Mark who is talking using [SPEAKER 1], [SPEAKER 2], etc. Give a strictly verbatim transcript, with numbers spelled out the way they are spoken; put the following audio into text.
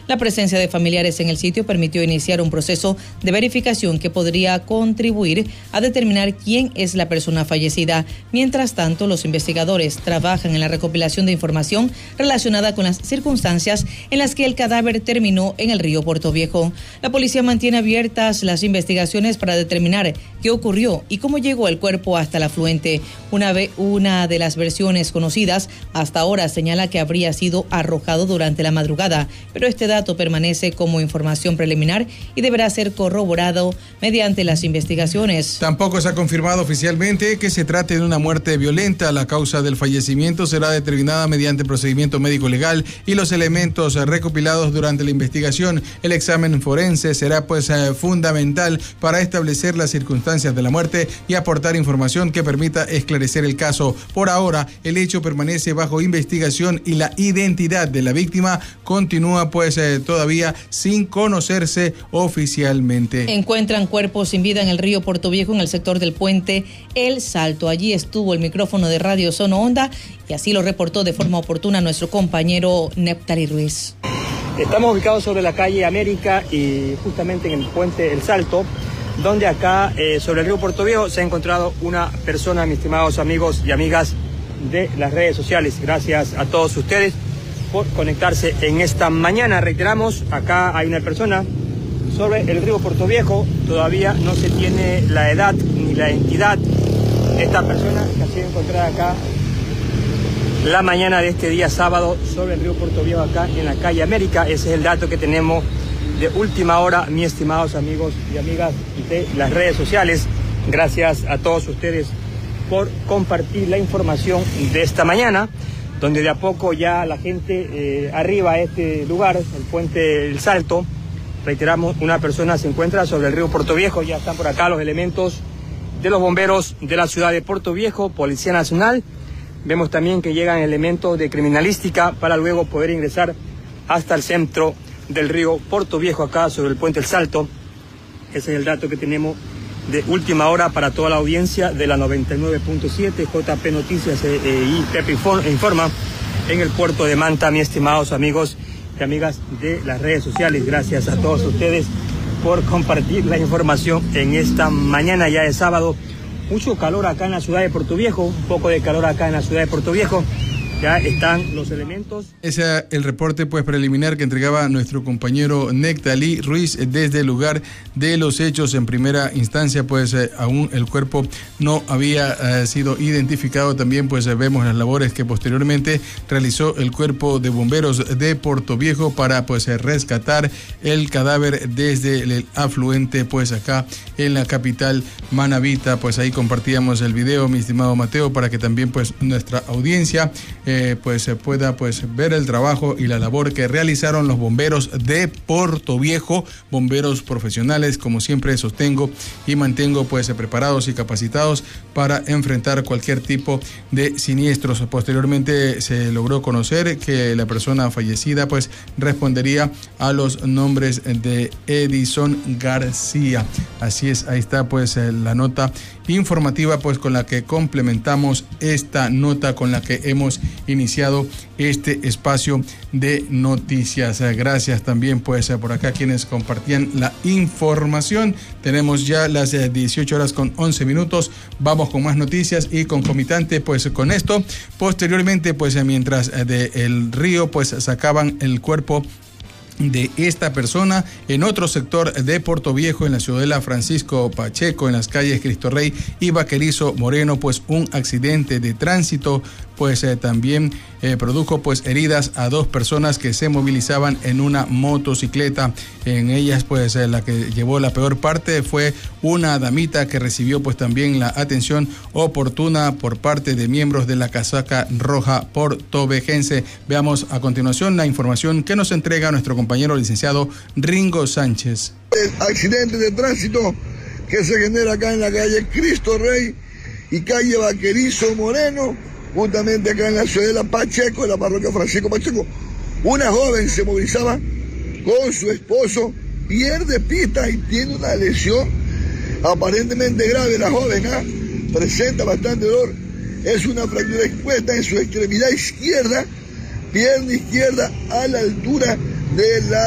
[SPEAKER 1] La presencia de familiares en el sitio permitió iniciar un proceso de verificación que podría contribuir a determinar quién es la persona fallecida. Mientras tanto, los investigadores trabajan en la recopilación de información relacionada con las circunstancias en las que el cadáver terminó en el río Puerto Viejo. La policía mantiene abiertas las investigaciones para determinar qué ocurrió y cómo llegó el cuerpo hasta el afluente. Una, ve, una de las versiones conocidas hasta ahora señala que habría sido arrojado durante la madrugada, pero este dato permanece como información preliminar y deberá ser corroborado mediante las investigaciones.
[SPEAKER 2] Tampoco se ha confirmado oficialmente que se trate de una muerte violenta. La causa del fallecimiento será determinada mediante procedimiento médico legal y los elementos recopilados durante la investigación. El examen forense será pues eh, fundamental para establecer las circunstancias de la muerte y aportar información que permita esclarecer el caso. Por ahora, el hecho permanece bajo investigación y la identidad de la víctima continúa pues eh, todavía sin conocerse oficialmente.
[SPEAKER 1] Encuentran cuerpos sin vida en el río Puerto Viejo en el sector del puente El Salto. Allí estuvo el micrófono de Radio Sono Onda y así lo reportó de forma oportuna nuestro compañero Neptali Ruiz.
[SPEAKER 3] Estamos ubicados sobre la calle América y justamente en el puente El Salto, donde acá eh, sobre el río Puerto Viejo se ha encontrado una persona, mis estimados amigos y amigas de las redes sociales. Gracias a todos ustedes por conectarse en esta mañana. Reiteramos, acá hay una persona sobre el río Puerto Viejo. Todavía no se tiene la edad ni la identidad de esta persona que ha sido encontrada acá la mañana de este día sábado sobre el río Puerto Viejo, acá en la calle América. Ese es el dato que tenemos de última hora, mis estimados amigos y amigas de las redes sociales. Gracias a todos ustedes por compartir la información de esta mañana, donde de a poco ya la gente eh, arriba a este lugar, el puente El Salto, reiteramos, una persona se encuentra sobre el río Puerto Viejo. Ya están por acá los elementos de los bomberos de la ciudad de Puerto Viejo, Policía Nacional. Vemos también que llegan elementos de criminalística para luego poder ingresar hasta el centro del río Puerto Viejo, acá sobre el puente El Salto. Ese es el dato que tenemos de última hora para toda la audiencia de la noventa y nueve punto siete, J P Noticias eh, y Pepe Informa en el puerto de Manta, mis estimados amigos y amigas de las redes sociales. Gracias a todos ustedes por compartir la información en esta mañana ya de sábado. Mucho calor acá en la ciudad de Puerto Viejo, un poco de calor acá en la ciudad de Puerto Viejo. Ya están los elementos.
[SPEAKER 2] Ese es el reporte pues preliminar que entregaba nuestro compañero Neptali Ruiz desde el lugar de los hechos. En primera instancia pues eh, aún el cuerpo no había eh, sido identificado. También pues eh, vemos las labores que posteriormente realizó el cuerpo de bomberos de Puerto Viejo para pues eh, rescatar el cadáver desde el afluente pues acá en la capital manabita. Pues ahí compartíamos el video, mi estimado Mateo, para que también pues nuestra audiencia Eh, pues se pueda pues ver el trabajo y la labor que realizaron los bomberos de Puerto Viejo, bomberos profesionales, como siempre sostengo y mantengo pues preparados y capacitados para enfrentar cualquier tipo de siniestros. Posteriormente se logró conocer que la persona fallecida pues respondería a los nombres de Edison García. Así es, ahí está pues la nota informativa pues con la que complementamos esta nota con la que hemos iniciado este espacio de noticias. Gracias también pues por acá quienes compartían la información. Tenemos ya las dieciocho horas con once minutos. Vamos con más noticias y concomitante pues con esto. Posteriormente pues mientras del río pues sacaban el cuerpo de esta persona en otro sector de Puerto Viejo, en la ciudadela Francisco Pacheco, en las calles Cristo Rey y Vaquerizo Moreno, pues un accidente de tránsito pues eh, también eh, produjo pues heridas a dos personas que se movilizaban en una motocicleta. En ellas pues eh, la que llevó la peor parte fue una damita que recibió pues también la atención oportuna por parte de miembros de la casaca roja portovejense. Veamos a continuación la información que nos entrega nuestro compañero licenciado Ringo Sánchez.
[SPEAKER 4] El accidente de tránsito que se genera acá en la calle Cristo Rey y calle Vaquerizo Moreno, justamente acá en la ciudadela Pacheco, en la parroquia Francisco Pacheco. Una joven se movilizaba con su esposo, pierde pista y tiene una lesión aparentemente grave. La joven ¿ah? presenta bastante dolor, es una fractura expuesta en su extremidad izquierda, pierna izquierda a la altura de la